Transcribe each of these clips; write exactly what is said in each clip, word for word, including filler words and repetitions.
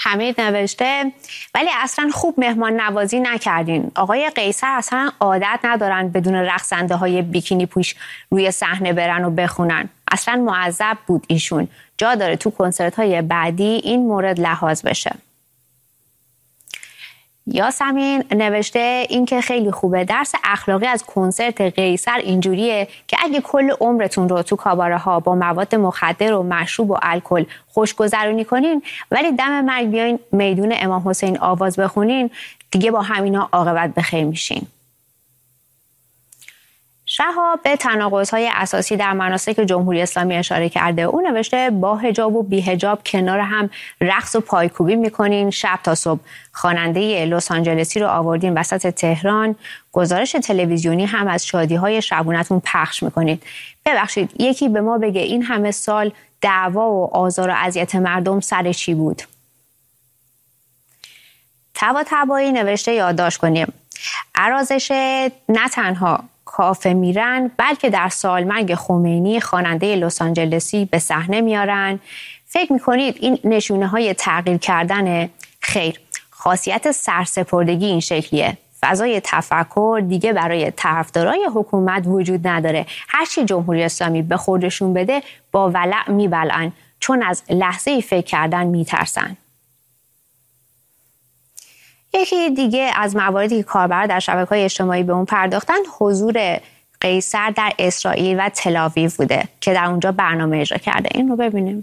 حمید نوشته ولی اصلا خوب مهمان نوازی نکردین. آقای قیصر اصلا عادت ندارن بدون رقصنده های بیکینی پوش روی صحنه برن و بخونن. اصلا معذب بود ایشون. جا داره تو کنسرت های بعدی این مورد لحاظ بشه. یاسمین نوشته این که خیلی خوبه. درس اخلاقی از کنسرت قیصر اینجوریه که اگه کل عمرتون رو تو کاباره ها با مواد مخدر و مشروب و الکل خوشگذرونی کنین ولی دم مرگ بیاین میدون امام حسین آواز بخونین، دیگه با همینا عاقبت بخیر میشین. شهاب به تناقض‌های اساسی در مناسک جمهوری اسلامی اشاره کرده. او نوشته با حجاب و بی حجاب کنار هم رقص و پایکوبی میکنین شب تا صبح. خواننده لس آنجلسی رو آوردین وسط تهران، گزارش تلویزیونی هم از شادی‌های شبونتون پخش میکنید. ببخشید یکی به ما بگه این همه سال دعوا و آزار و اذیت مردم سر چی بود؟ تبا تبایی نوشته یادداشت کنیم. ارازش نه تنها کافه میرن بلکه در سالمرگ خمینی خواننده لس آنجلسی به صحنه میارن. فکر میکنید این نشونه های تغییر کردن؟ خیر، خاصیت سرسپردگی این شکلیه. فضای تفکر دیگه برای طرفدارای حکومت وجود نداره. هرچی جمهوری اسلامی به خودشون بده با ولع میبلعن، چون از لحظه فکر کردن میترسن. یکی دیگه از مواردی که کاربران در شبکه‌های اجتماعی به اون پرداختن حضور قیصر در اسرائیل و تل‌آویو بوده که در اونجا برنامه اجرا کرده. این رو ببینیم.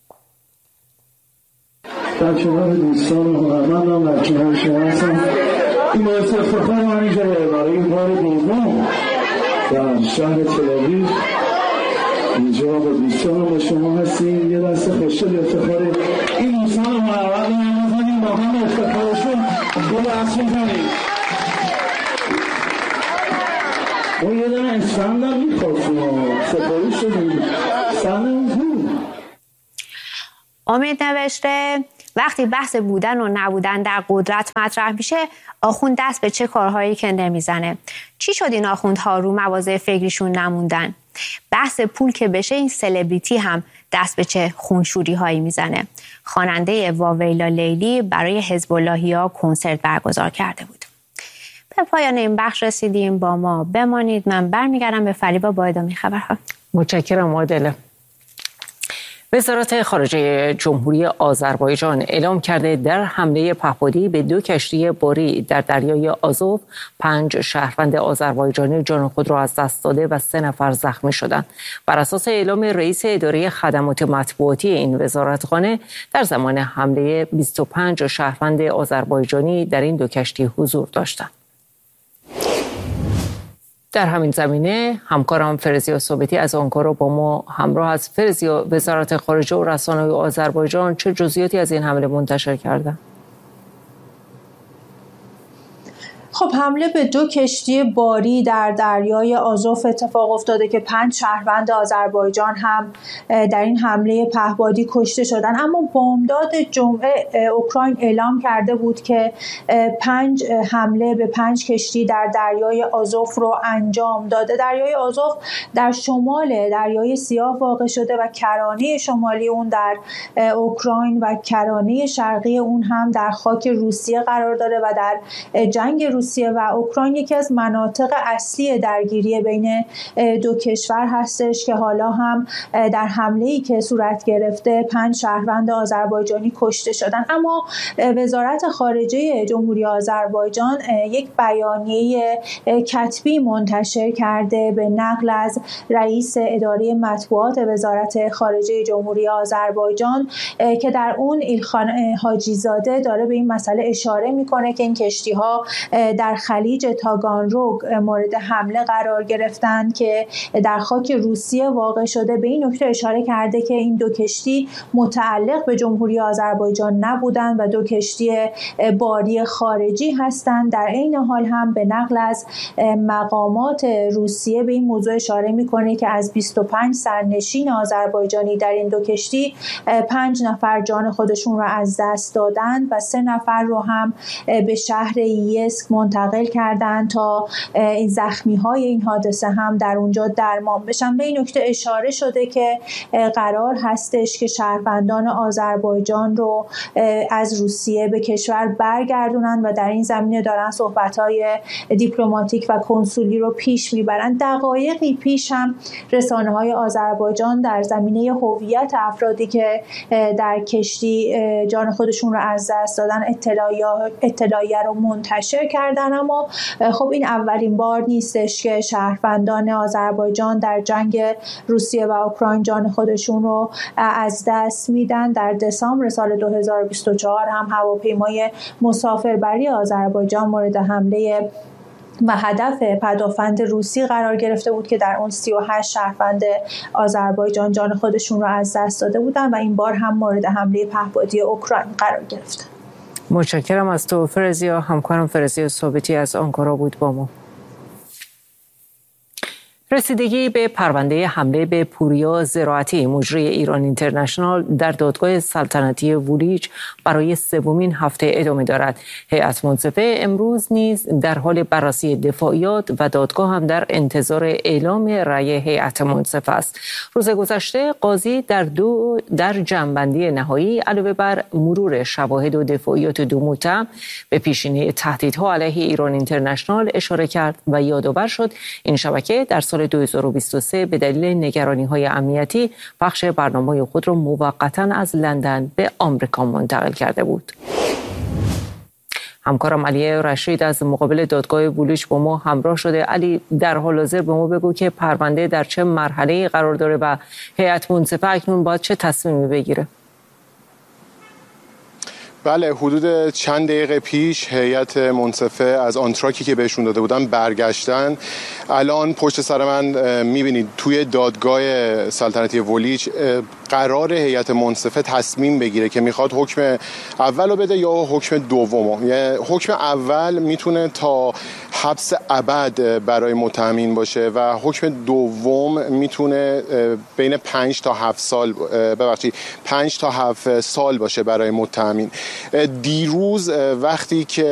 در کنار دوستان و هنرمندان در کنار شما هستم. این باعث افتخار من که برای بار دوم در شهر تل‌آویو اینجا با دوستان با شما هستیم. یه دست خوشحال افتخار این دوستان و هنرمندان با هم افتخارشون یه دست می‌کنیم. اون یه دونه اسفند هم می‌خواستیم سپاری شدیم سندم بود. امید نوشته وقتی بحث بودن و نبودن در قدرت مطرح میشه آخوند دست به چه کارهایی که نمیزنه. چی شد این آخوندها رو مواضع فکریشون نموندن؟ بحث پول که بشه این سلبریتی هم دست به چه خونشوری هایی میزنه. خواننده واویلا لیلی برای حزب اللهیا کنسرت برگزار کرده بود. به پایان این بخش رسیدیم. با ما بمانید. من برمیگردم به فریبا با ادامه خبرها. متشکرم عادله. وزارت خارجه جمهوری آذربایجان اعلام کرده در حمله پهپادی به دو کشتی باری در دریای آزوف پنج شهروند آذربایجانی جان خود را از دست داده و سه نفر زخمی شدند. بر اساس اعلام رئیس اداره خدمات مطبوعاتی این وزارتخانه در زمان حمله بیست و پنج شهروند آذربایجانی در این دو کشتی حضور داشتند. در همین زمینه همکارم فرزیا ثابتی از آنکارا با ما همراه از فرزیا. وزارت خارجه و رسانه‌های آذربایجان چه جزئیاتی از این حمله منتشر کردند؟ خب حمله به دو کشتی باری در دریای آزوف اتفاق افتاده که پنج شهروند آذربایجان هم در این حمله پهپادی کشته شدن. اما بامداد جمعه اوکراین اعلام کرده بود که پنج حمله به پنج کشتی در دریای آزوف رو انجام داده. دریای آزوف در شمال دریای سیاه واقع شده و کرانه شمالی اون در اوکراین و کرانه شرقی اون هم در خاک روسیه قرار داره و در جنگ روسیه و اوکراین یکی از مناطق اصلی درگیری بین دو کشور هستش که حالا هم در حمله‌ای که صورت گرفته پنج شهروند آذربایجانی کشته شدن. اما وزارت خارجه جمهوری آذربایجان یک بیانیه کتبی منتشر کرده به نقل از رئیس اداره مطبوعات وزارت خارجه جمهوری آذربایجان که در اون ایلخان حاجی زاده داره به این مسئله اشاره میکنه که این کشتی‌ها در خلیج تاگانروگ مورد حمله قرار گرفتند که در خاک روسیه واقع شده. به این نکته اشاره کرده که این دو کشتی متعلق به جمهوری آذربایجان نبودند و دو کشتی باری خارجی هستند. در عین حال هم به نقل از مقامات روسیه به این موضوع اشاره میکنه که از بیست و پنج سرنشین آذربایجانی در این دو کشتی پنج نفر جان خودشون را از دست دادند و سه نفر رو هم به شهر یسک منتقل کردن تا این زخمی های این حادثه هم در اونجا درمان بشن. به این نکته اشاره شده که قرار هستش که شهروندان آذربایجان رو از روسیه به کشور برگردونن و در این زمینه دارن صحبت‌های دیپلماتیک و کنسولی رو پیش میبرن. دقایقی پیش هم رسانه‌های آذربایجان در زمینه هویت افرادی که در کشتی جان خودشون رو از دست دادن اطلاعیه رو منتشر کردن، اما خب این اولین بار نیستش که شهروندان آذربایجان در جنگ روسیه و اوکراین جان خودشون رو از دست میدن. در دسامبر سال دو هزار و بیست و چهار هم هواپیمای مسافربری آذربایجان مورد حمله و هدف پدافند روسی قرار گرفته بود که در اون سی و هشت شهروند آذربایجان جان خودشون رو از دست داده بودن و این بار هم مورد حمله پهپادی اوکراین قرار گرفتن. متشکرم از تو فرزیا. همکارم فرزیا ثابتی از آنکارا بود با ما. رسیدگی به پرونده حمله به پوریا زراعتی مجری ایران اینترنشنال در دادگاه سلطنتی وولیچ برای سومین هفته ادامه دارد. هیئت منصفه امروز نیز در حال بررسی دفاعیات و دادگاه هم در انتظار اعلام رأی هیئت منصفه است. روز گذشته قاضی در دو در جنبندی نهایی علاوه بر مرور شواهد و دفاعیات دو متهم به پیشینه تهدیدها علیه ایران اینترنشنال اشاره کرد و یادآور شد این شبکه در سال دو هزار و بیست و سه به دلیل نگرانی‌های امنیتی بخش برنامه‌های خود را موقتاً از لندن به آمریکا منتقل کرده بود. همکارم علی رشید از مقابل دادگاه وولیچ با ما همراه شده. علی، در حال حاضر به ما بگو که پرونده در چه مرحله‌ای قرار داره و هیئت منصفه اکنون باید چه تصمیمی بگیره؟ بله، حدود چند دقیقه پیش هیئت منصفه از آنتراکی که بهشون داده بودن برگشتن. الان پشت سر من میبینید توی دادگاه سلطنتی وولیچ قرار هیئت منصفه تصمیم بگیره که میخواد حکم اول رو بده یا حکم دوم. یعنی حکم اول میتونه تا حبس ابد برای متهمین باشه و حکم دوم میتونه بین پنج تا هفت سال ببخشید پنج تا هفت سال باشه برای متهمین. دیروز وقتی که